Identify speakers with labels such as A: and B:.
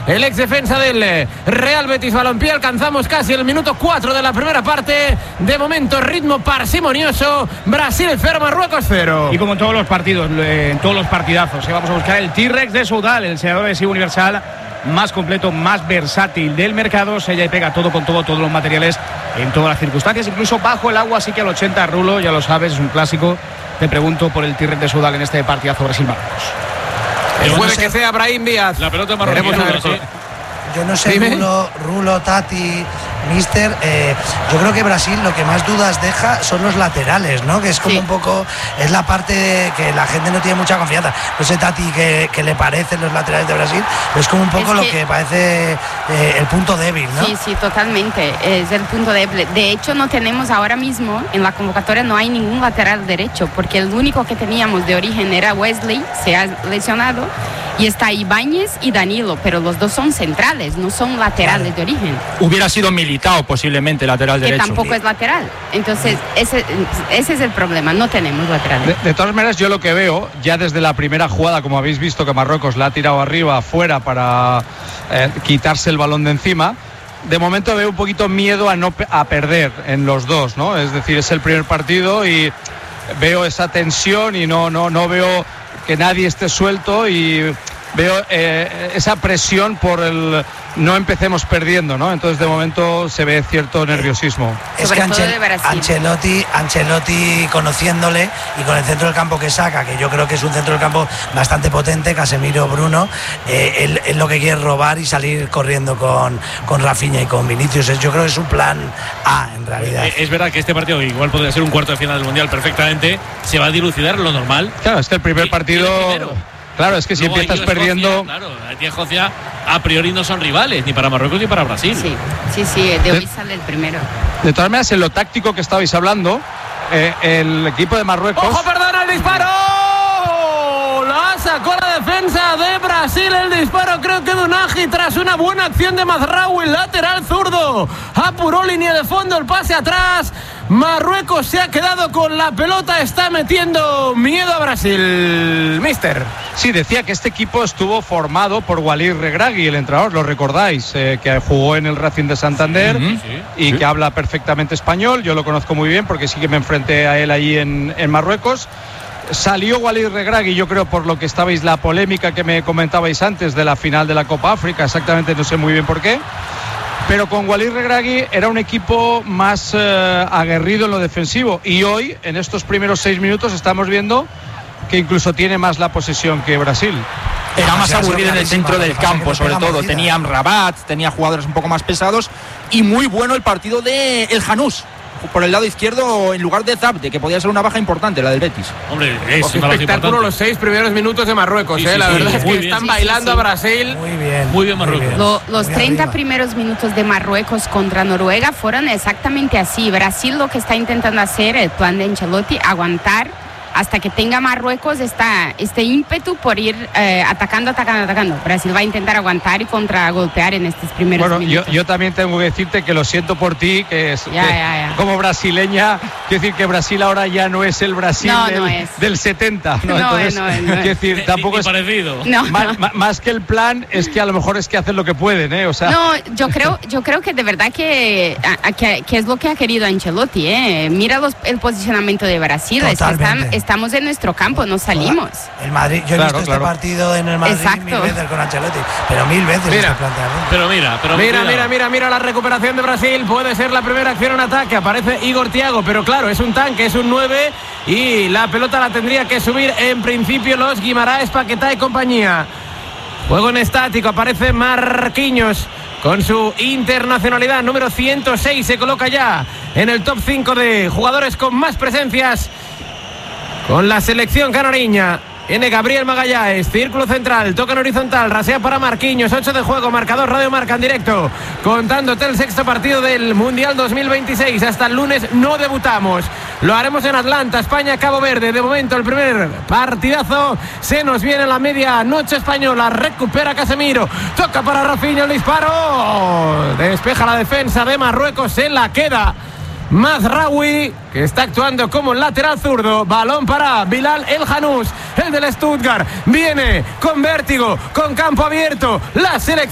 A: el ex defensa del Real Betis Balompié. Alcanzamos casi el minuto 4 de la primera parte. De momento, ritmo parsimonioso. Brasil 0, Marruecos 0.
B: Y como en todos los partidos, en todos los partidazos, vamos a buscar el T-Rex de Soudal, el sellador adhesivo universal más completo, más versátil del mercado. Sella y pega todo con todo, todos los materiales en todas las circunstancias, incluso bajo el agua. Así que al 80, Rulo, ya lo sabes, es un clásico. Te pregunto por el T-Rex de Soudal en este partidazo Brasil-Marruecos.
A: Puede que sea Brahim Díaz.
C: La pelota marroquí.
D: Yo no sé, Rulo, Tati, Mister, yo creo que Brasil lo que más dudas deja son los laterales, ¿no? Que es como un poco, es la parte que la gente no tiene mucha confianza. No sé, Tati, que le parecen los laterales de Brasil, pero es como un poco lo que parece el punto débil, ¿no?
E: Sí, totalmente, es el punto débil. De hecho, no tenemos ahora mismo, en la convocatoria no hay ningún lateral derecho, porque el único que teníamos de origen era Wesley, se ha lesionado, y está Ibáñez y Danilo, pero los dos son centrales, no son laterales de origen.
F: Hubiera sido Militao posiblemente lateral derecho.
E: Que tampoco es lateral. Entonces, ese es el problema, no tenemos laterales.
G: De todas maneras, yo lo que veo, ya desde la primera jugada, como habéis visto que Marruecos la ha tirado arriba, afuera, para quitarse el balón de encima, de momento veo un poquito miedo a perder en los dos, ¿no? Es decir, es el primer partido y veo esa tensión y no veo que nadie esté suelto, y veo esa presión por el no empecemos perdiendo, ¿no? Entonces de momento se ve cierto nerviosismo.
D: Es que Ancelotti, conociéndole y con el centro del campo que saca, que yo creo que es un centro del campo bastante potente, Casemiro, Bruno, él lo que quiere es robar y salir corriendo con Rafinha y con Vinicius. Yo creo que es un plan A, en realidad.
C: Es verdad que este partido igual podría ser un cuarto de final del Mundial perfectamente. Se va a dilucidar lo normal.
G: Claro, es que el primer partido... Claro, es que si empiezas perdiendo...
C: Claro, Haití y Escocia a priori no son rivales, ni para Marruecos ni para Brasil.
E: Sí, de hoy sale el primero.
G: De todas maneras, en lo táctico que estabais hablando, el equipo de Marruecos...
A: ¡Ojo, perdona el disparo! La sacó la defensa de Brasil. El disparo, creo que de Unagi, tras una buena acción de Mazraoui, lateral zurdo. Apuró línea de fondo, el pase atrás. Marruecos se ha quedado con la pelota, está metiendo miedo a Brasil. Mister.
G: Sí, decía que este equipo estuvo formado por Walid Regragui, el entrenador, lo recordáis, que jugó en el Racing de Santander y que habla perfectamente español. Yo lo conozco muy bien porque sí que me enfrenté a él allí en Marruecos. Salió Walid Regragui, yo creo, por lo que estabais, la polémica que me comentabais antes de la final de la Copa África, exactamente no sé muy bien por qué. Pero con Walid Regragui era un equipo más aguerrido en lo defensivo, y hoy, en estos primeros 6 minutos, estamos viendo que incluso tiene más la posesión que Brasil.
F: Era más aburrido en el centro del campo, sobre todo. Tenía Amrabat, tenía jugadores un poco más pesados, y muy bueno el partido de El Janús por el lado izquierdo en lugar de Zabde, que podía ser una baja importante, la del Betis.
C: Hombre, es
A: un espectáculo los 6 primeros minutos de Marruecos. La verdad es que están bailando a Brasil.
C: Muy bien Marruecos.
E: Los 30 primeros minutos de Marruecos contra Noruega fueron exactamente así. Brasil lo que está intentando hacer, el plan de Ancelotti, aguantar hasta que tenga Marruecos este ímpetu por ir atacando. Brasil va a intentar aguantar y contragolpear en estos primeros minutos.
G: Yo también tengo que decirte que lo siento por ti, que como brasileña, quiero decir que Brasil ahora ya no es el Brasil del 70.
E: No es.
G: Quiero decir, tampoco es
C: parecido.
G: Más que el plan, es que a lo mejor es que hacen lo que pueden, ¿eh? O sea...
E: No, yo creo que de verdad que es lo que ha querido Ancelotti, ¿eh? Mira el posicionamiento de Brasil. Estamos en nuestro campo, no salimos.
D: El Madrid, yo he visto este partido en el Madrid mil veces con Ancelotti, pero mil veces este planteamiento.
A: Mira la recuperación de Brasil. Puede ser la primera acción en ataque. Aparece Igor Thiago, pero claro, es un tanque, es un 9 y la pelota la tendría que subir en principio los Guimaraes, Paquetá y compañía. Juego en estático, aparece Marquinhos con su internacionalidad número 106, se coloca ya en el top 5 de jugadores con más presencias con la selección canariña. Viene Gabriel Magallanes, círculo central, toca en horizontal, rasea para Marquinhos, 8 de juego, marcador Radio Marca en directo, contándote el 6º partido del Mundial 2026. Hasta el lunes no debutamos, lo haremos en Atlanta, España, Cabo Verde. De momento el primer partidazo se nos viene la medianoche española. Recupera Casemiro, toca para Rafinha, el disparo, despeja la defensa de Marruecos, se la queda Mazraoui, que está actuando como lateral zurdo. Balón para Bilal El Janús, el del Stuttgart. Viene con vértigo, con campo abierto la selección.